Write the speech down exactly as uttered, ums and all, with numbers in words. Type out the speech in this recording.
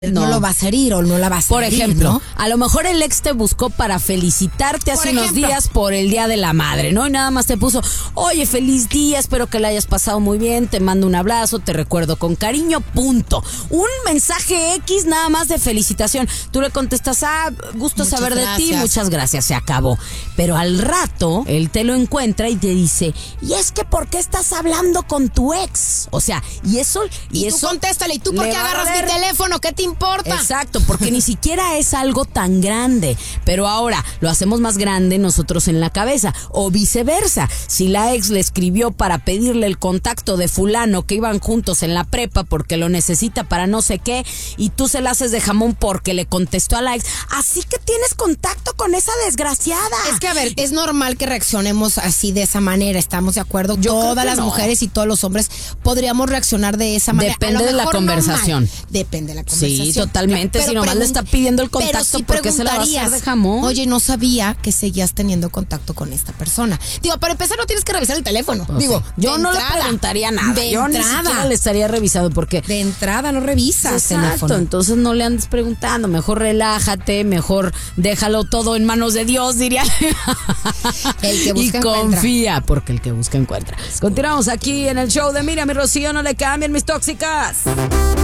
No. no lo vas a herir o no la vas a Por herir, ejemplo, ¿no? a lo mejor el ex te buscó para felicitarte hace Por unos ejemplo. días por el Día de la Madre, ¿no? Y nada más te puso, oye, feliz día, espero que la hayas pasado muy bien, te mando un abrazo, te recuerdo con cariño, punto. Un mensaje X nada más de felicitación. Tú le contestas, ah, gusto Muchas saber de ti, gracias. muchas gracias, se acabó. Pero al rato, él te lo encuentra y te dice, y es que ¿por qué estás hablando con tu ex? O sea, y eso... Y, y tú eso contéstale, ¿y tú por le qué va a agarras valer. mi teléfono? ¿Qué te importa? Exacto, porque ni siquiera es algo tan grande. Pero ahora lo hacemos más grande nosotros en la cabeza. O viceversa. Si la ex le escribió para pedirle el contacto de fulano que iban juntos en la prepa porque lo necesita para no sé qué, y tú se la haces de jamón porque le contestó a la ex. Así que tienes contacto con esa desgraciada. Es que, a ver, es normal que reaccionemos así de esa manera, ¿estamos de acuerdo? Yo creo Todas que las no. mujeres y todos los hombres podríamos reaccionar de esa manera. Depende A lo de la mejor no conversación. mal. Depende de la conversación. Sí, totalmente. Pero Si nomás le pregun- está pidiendo el pero contacto, sí ¿por qué se la va a hacer preguntarías, de jamón? Oye, no sabía que seguías teniendo contacto con esta persona. Digo, para empezar no tienes que revisar el teléfono. O Digo, sea, yo de no entrada, le preguntaría nada. De yo ni entrada. siquiera le estaría revisando porque... De entrada no revisas Exacto, teléfono. entonces no le andes preguntando, mejor relájate, mejor déjalo todo en manos de Dios, diría. El que busca y encuentra. confía, porque el que busca encuentra. Continuamos aquí en el show de Miriam y Rocío, no le cambien mis tóxicas.